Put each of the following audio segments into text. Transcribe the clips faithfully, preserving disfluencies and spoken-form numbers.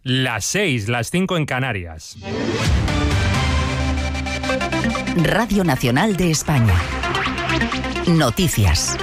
Las seis, las cinco en Canarias. Radio Nacional de España. Noticias.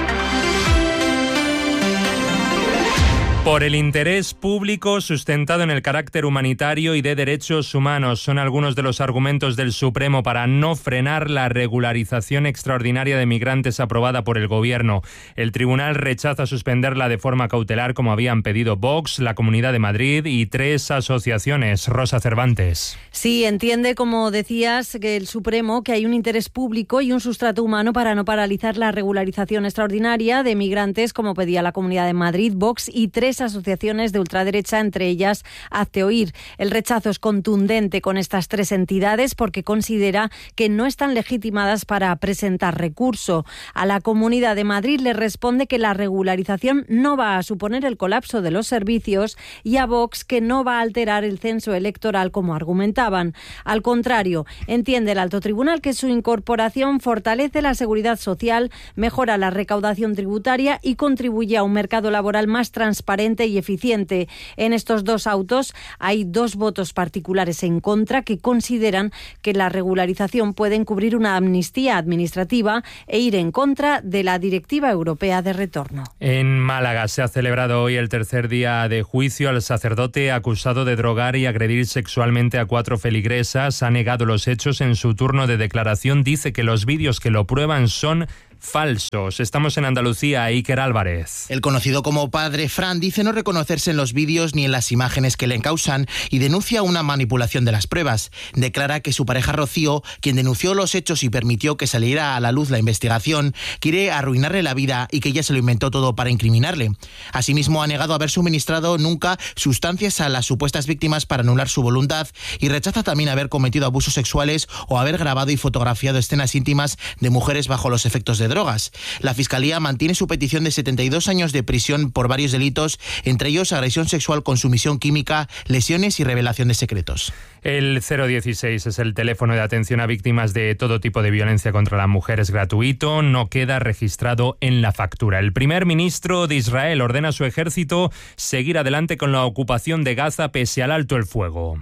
Por el interés público sustentado en el carácter humanitario y de derechos humanos son algunos de los argumentos del Supremo para no frenar la regularización extraordinaria de migrantes aprobada por el Gobierno. El tribunal rechaza suspenderla de forma cautelar como habían pedido Vox, la Comunidad de Madrid y tres asociaciones. Rosa Cervantes. Sí, entiende, como decías, que el Supremo que hay un interés público y un sustrato humano para no paralizar la regularización extraordinaria de migrantes como pedía la Comunidad de Madrid, Vox y tres asociaciones de ultraderecha, entre ellas Hazte Oír. El rechazo es contundente con estas tres entidades porque considera que no están legitimadas para presentar recurso. A la Comunidad de Madrid le responde que la regularización no va a suponer el colapso de los servicios y a Vox que no va a alterar el censo electoral como argumentaban. Al contrario, entiende el alto tribunal que su incorporación fortalece la seguridad social, mejora la recaudación tributaria y contribuye a un mercado laboral más transparente y eficiente. En estos dos autos hay dos votos particulares en contra que consideran que la regularización puede encubrir una amnistía administrativa e ir en contra de la Directiva Europea de Retorno. En Málaga se ha celebrado hoy el tercer día de juicio al sacerdote acusado de drogar y agredir sexualmente a cuatro feligresas. Ha negado los hechos en su turno de declaración. Dice que los vídeos que lo prueban son falsos. Estamos en Andalucía. Iker Álvarez. El conocido como Padre Fran dice no reconocerse en los vídeos ni en las imágenes que le encausan y denuncia una manipulación de las pruebas. Declara que su pareja Rocío, quien denunció los hechos y permitió que saliera a la luz la investigación, quiere arruinarle la vida y que ella se lo inventó todo para incriminarle. Asimismo, ha negado haber suministrado nunca sustancias a las supuestas víctimas para anular su voluntad y rechaza también haber cometido abusos sexuales o haber grabado y fotografiado escenas íntimas de mujeres bajo los efectos de drogas. La Fiscalía mantiene su petición de setenta y dos años de prisión por varios delitos, entre ellos agresión sexual con sumisión química, lesiones y revelación de secretos. El cero dieciséis es el teléfono de atención a víctimas de todo tipo de violencia contra la mujer. Es gratuito, no queda registrado en la factura. El primer ministro de Israel ordena a su ejército seguir adelante con la ocupación de Gaza pese al alto el fuego.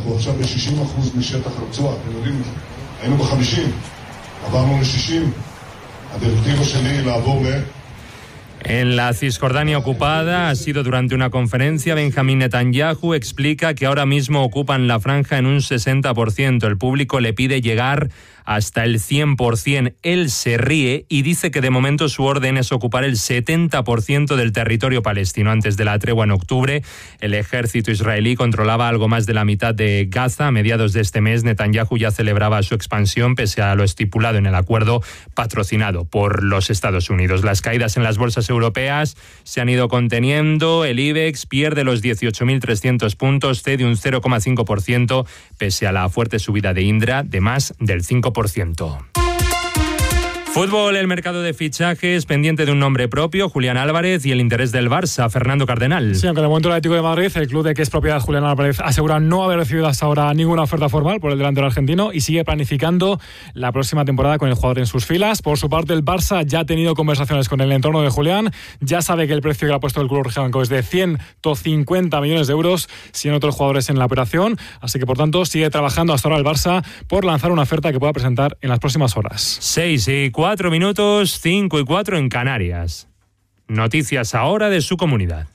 En la Cisjordania ocupada ha sido durante una conferencia. Benjamín Netanyahu explica que ahora mismo ocupan la franja en un sesenta por ciento. El público le pide llegar hasta el cien por ciento. Él se ríe y dice que de momento su orden es ocupar el setenta por ciento del territorio palestino. Antes de la tregua en octubre, el ejército israelí controlaba algo más de la mitad de Gaza. A mediados de este mes, Netanyahu ya celebraba su expansión pese a lo estipulado en el acuerdo patrocinado por los Estados Unidos. Las caídas en las bolsas europeas se han ido conteniendo. El IBEX pierde los dieciocho mil trescientos puntos, cede un cero coma cinco por ciento pese a la fuerte subida de Indra de más del cinco por ciento. Fútbol, el mercado de fichajes pendiente de un nombre propio, Julián Álvarez, y el interés del Barça, Fernando Cardenal. Sí, aunque en el momento del Atlético de Madrid, el club de que es propiedad Julián Álvarez asegura no haber recibido hasta ahora ninguna oferta formal por el delantero argentino y sigue planificando la próxima temporada con el jugador en sus filas. Por su parte, el Barça ya ha tenido conversaciones con el entorno de Julián, ya sabe que el precio que le ha puesto el club rojiblanco es de ciento cincuenta millones de euros, sin otros jugadores en la operación, así que por tanto sigue trabajando hasta ahora el Barça por lanzar una oferta que pueda presentar en las próximas horas. Seis y cuatro minutos, cinco y cuatro en Canarias. Noticias ahora de su comunidad.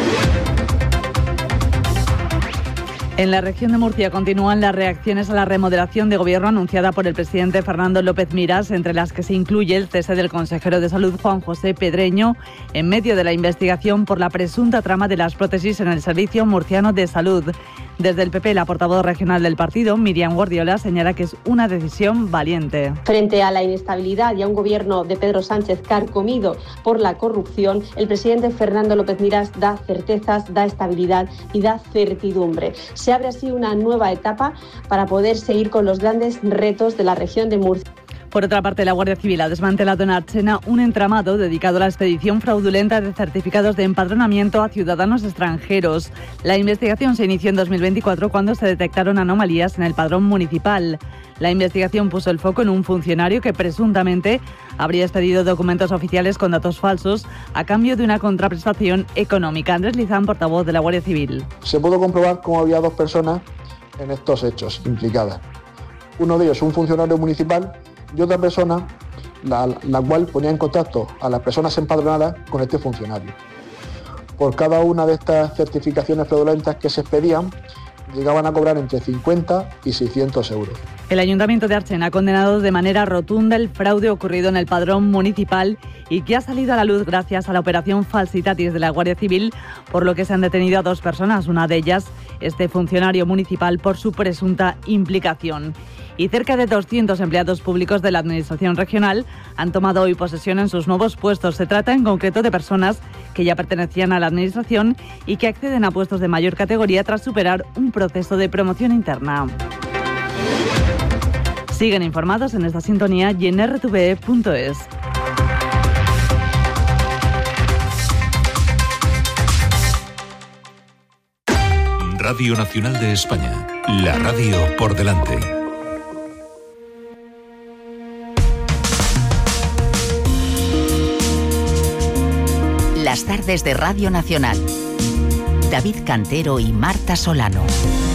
En la región de Murcia continúan las reacciones a la remodelación de gobierno anunciada por el presidente Fernando López Miras, entre las que se incluye el cese del consejero de Salud Juan José Pedreño, en medio de la investigación por la presunta trama de las prótesis en el Servicio Murciano de Salud. Desde el P P, la portavoz regional del partido, Miriam Guardiola, señala que es una decisión valiente. Frente a la inestabilidad y a un gobierno de Pedro Sánchez carcomido por la corrupción, el presidente Fernando López Miras da certezas, da estabilidad y da certidumbre. Se abre así una nueva etapa para poder seguir con los grandes retos de la región de Murcia. Por otra parte, la Guardia Civil ha desmantelado en Archena un entramado dedicado a la expedición fraudulenta de certificados de empadronamiento a ciudadanos extranjeros. La investigación se inició en dos mil veinticuatro cuando se detectaron anomalías en el padrón municipal. La investigación puso el foco en un funcionario que presuntamente habría expedido documentos oficiales con datos falsos a cambio de una contraprestación económica. Andrés Lizán, portavoz de la Guardia Civil. Se pudo comprobar cómo había dos personas en estos hechos implicadas. Uno de ellos un funcionario municipal y otra persona la, la cual ponía en contacto a las personas empadronadas con este funcionario. Por cada una de estas certificaciones fraudulentas que se expedían, llegaban a cobrar entre cincuenta y seiscientos euros. El Ayuntamiento de Archen ha condenado de manera rotunda el fraude ocurrido en el padrón municipal y que ha salido a la luz gracias a la operación Falsitatis de la Guardia Civil, por lo que se han detenido a dos personas, una de ellas este funcionario municipal por su presunta implicación. Y cerca de doscientos empleados públicos de la Administración regional han tomado hoy posesión en sus nuevos puestos. Se trata en concreto de personas que ya pertenecían a la Administración y que acceden a puestos de mayor categoría tras superar un proceso de promoción interna. Siguen informados en esta sintonía y en erre te ve punto es. Radio Nacional de España, la radio por delante. Las tardes de Radio Nacional. David Cantero y Marta Solano.